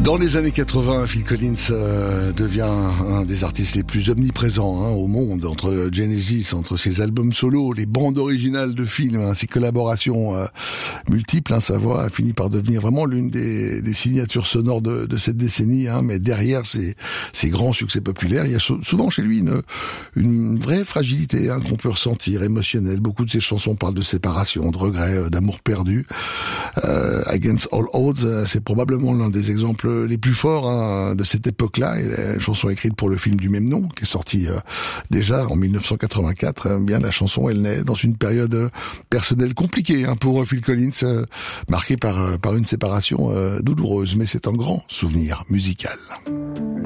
Dans les années 80, Phil Collins devient un des artistes les plus omniprésents au monde, entre Genesis, entre ses albums solo, les bandes originales de films, ses collaborations multiples. Sa voix a fini par devenir vraiment l'une des signatures sonores de cette décennie. Mais derrière ces grands succès populaires, il y a souvent chez lui une vraie fragilité qu'on peut ressentir, émotionnelle. Beaucoup de ses chansons parlent de séparation, de regrets, d'amour perdu. Against All Odds, c'est probablement l'un des exemples les plus forts de cette époque-là. Et une chanson écrite pour le film du même nom, qui est sorti déjà en 1984. Bien, la chanson, elle naît dans une période personnelle compliquée pour Phil Collins, marquée par une séparation douloureuse. Mais c'est un grand souvenir musical.